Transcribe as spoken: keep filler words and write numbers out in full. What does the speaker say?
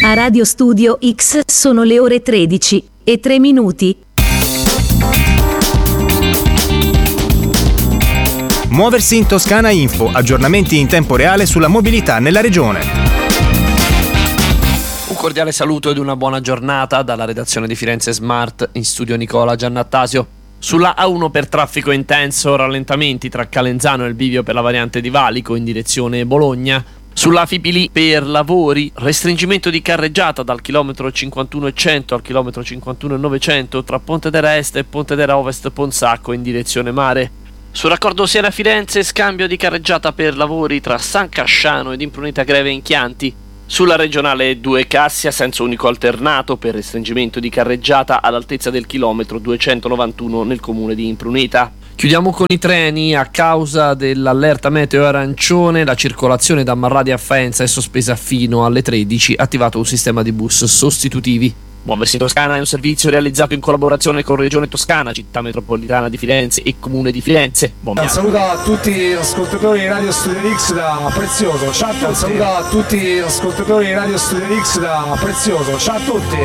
A Radio Studio X sono le ore tredici e tre minuti. Muoversi in Toscana Info, aggiornamenti in tempo reale sulla mobilità nella regione. Un cordiale saluto ed una buona giornata dalla redazione di Firenze Smart, in studio Nicola Giannattasio. Sulla A uno per traffico intenso, rallentamenti tra Calenzano e il bivio per la variante di Valico in direzione Bologna. Sulla Fipili per lavori, restringimento di carreggiata dal chilometro cinquantuno e cento al chilometro cinquantuno e novecento tra Pontedera Est e Pontedera Ovest Ponsacco in direzione mare. Sul raccordo Siena-Firenze, scambio di carreggiata per lavori tra San Casciano ed Impruneta Greve in Chianti. Sulla regionale due Cassia, senso unico alternato per restringimento di carreggiata all'altezza del chilometro duecentonovantuno nel comune di Impruneta. Chiudiamo con i treni. A causa dell'allerta meteo arancione, la circolazione da Marradi a Faenza è sospesa fino alle tredici, attivato un sistema di bus sostitutivi. Muoversi in Toscana è un servizio realizzato in collaborazione con Regione Toscana, Città Metropolitana di Firenze e Comune di Firenze. Buon Un saluto a tutti gli ascoltatori di Radio Studio X da Prezioso. Ciao a tutti. Un saluto a tutti gli ascoltatori di Radio Studio X da Prezioso. Ciao a tutti.